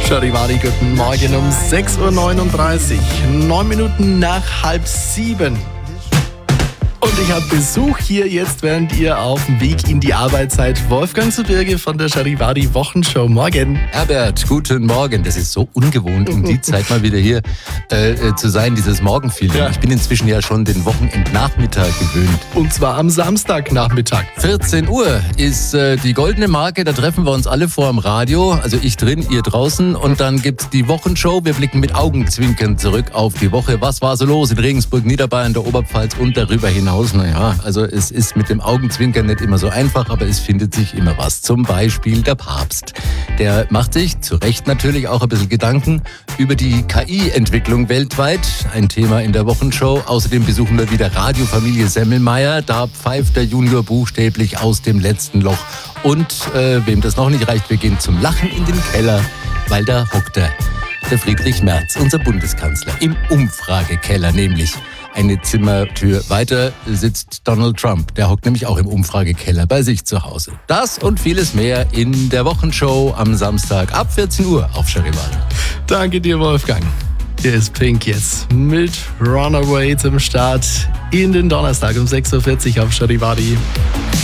Charivari, guten Morgen um 6.39 Uhr, 9 Minuten nach 6:30. Und ich habe Besuch hier jetzt, während ihr auf dem Weg in die Arbeit seid. Wolfgang zu Birge von der Charivari Wochenshow. Morgen. Herbert, guten Morgen. Das ist so ungewohnt, um die Zeit mal wieder hier zu sein, dieses Morgenfeeling. Ja. Ich bin inzwischen ja schon den Wochenendnachmittag gewöhnt. Und zwar am Samstagnachmittag. 14 Uhr ist die goldene Marke. Da treffen wir uns alle vor dem Radio. Also ich drin, ihr draußen. Und dann gibt's die Wochenshow. Wir blicken mit Augenzwinkern zurück auf die Woche. Was war so los in Regensburg, Niederbayern, der Oberpfalz und darüber hinaus? Naja, also es ist mit dem Augenzwinkern nicht immer so einfach, aber es findet sich immer was. Zum Beispiel der Papst. Der macht sich, zu Recht natürlich, auch ein bisschen Gedanken über die KI-Entwicklung weltweit. Ein Thema in der Wochenshow. Außerdem besuchen wir wieder Radiofamilie Semmelmeier. Da pfeift der Junior buchstäblich aus dem letzten Loch. Und wem das noch nicht reicht, wir gehen zum Lachen in den Keller, weil da hockt der Friedrich Merz, unser Bundeskanzler, im Umfragekeller nämlich. Eine Zimmertür weiter sitzt Donald Trump. Der hockt nämlich auch im Umfragekeller bei sich zu Hause. Das und vieles mehr in der Wochenshow am Samstag ab 14 Uhr auf Charivari. Danke dir, Wolfgang. Hier ist Pink jetzt mit Runaway zum Start in den Donnerstag um 6.40 Uhr auf Charivari.